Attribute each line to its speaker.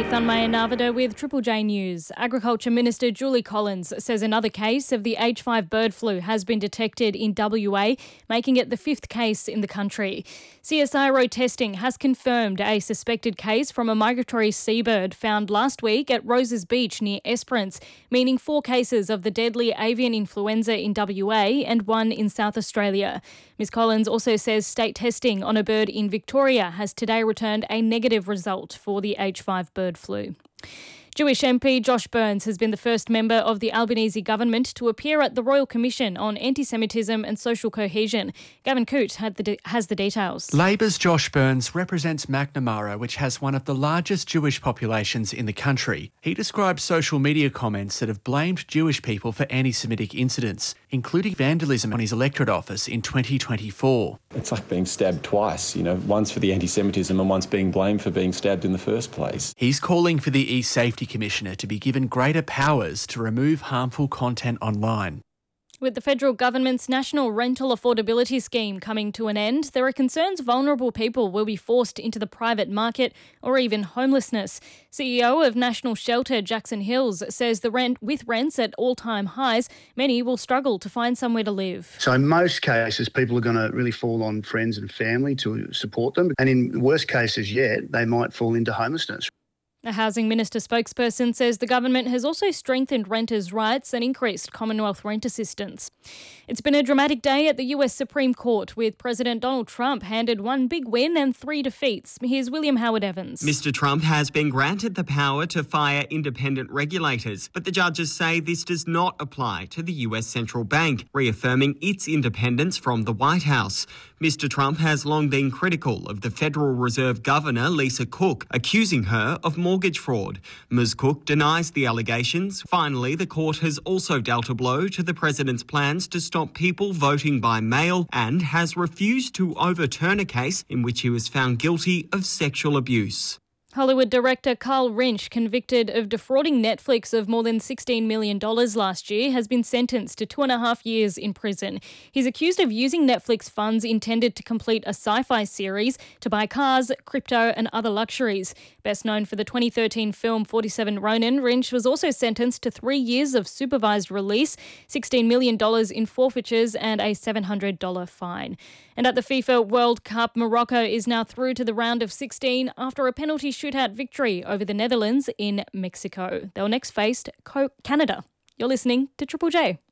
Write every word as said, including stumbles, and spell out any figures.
Speaker 1: Thanmaya Navada with Triple J News. Agriculture Minister Julie Collins says another case of the H five bird flu has been detected in W A, making it the fifth case in the country. C S I R O testing has confirmed a suspected case from a migratory seabird found last week at Roses Beach near Esperance, meaning four cases of the deadly avian influenza in W A and one in South Australia. Ms Collins also says state testing on a bird in Victoria has today returned a negative result for the H five bird flu. Jewish M P Josh Burns has been the first member of the Albanese government to appear at the Royal Commission on Anti-Semitism and Social Cohesion. Gavin Coote had the de- has the details.
Speaker 2: Labor's Josh Burns represents Macnamara, which has one of the largest Jewish populations in the country. He described social media comments that have blamed Jewish people for anti-Semitic incidents, including vandalism on his electorate office in twenty twenty-four.
Speaker 3: It's like being stabbed twice, you know, once for the anti-Semitism and once being blamed for being stabbed in the first place.
Speaker 2: He's calling for the e-Safety Commissioner to be given greater powers to remove harmful content online.
Speaker 1: With the federal government's National Rental Affordability Scheme coming to an end, there are concerns vulnerable people will be forced into the private market or even homelessness. C E O of National Shelter Jackson Hills says the rent with rents at all-time highs, many will struggle to find somewhere to live.
Speaker 4: So in most cases, people are going to really fall on friends and family to support them. And in worst cases yet, they might fall into homelessness.
Speaker 1: A Housing Minister spokesperson says the government has also strengthened renters' rights and increased Commonwealth rent assistance. It's been a dramatic day at the U S Supreme Court, with President Donald Trump handed one big win and three defeats. Here's William Howard Evans.
Speaker 5: Mister Trump has been granted the power to fire independent regulators, but the judges say this does not apply to the U S Central Bank, reaffirming its independence from the White House. Mister Trump has long been critical of the Federal Reserve Governor, Lisa Cook, accusing her of mortgage fraud. Miz Cook denies the allegations. Finally, the court has also dealt a blow to the president's plans to stop people voting by mail and has refused to overturn a case in which he was found guilty of sexual abuse.
Speaker 1: Hollywood director Carl Rinch, convicted of defrauding Netflix of more than sixteen million dollars last year, has been sentenced to two and a half years in prison. He's accused of using Netflix funds intended to complete a sci-fi series to buy cars, crypto and other luxuries. Best known for the twenty thirteen film forty-seven Ronin, Rinch was also sentenced to three years of supervised release, sixteen million dollars in forfeitures and a seven hundred dollars fine. And at the FIFA World Cup, Morocco is now through to the round of sixteen after a penalty shootout victory over the Netherlands in Mexico. They'll next face Canada. You're listening to Triple J.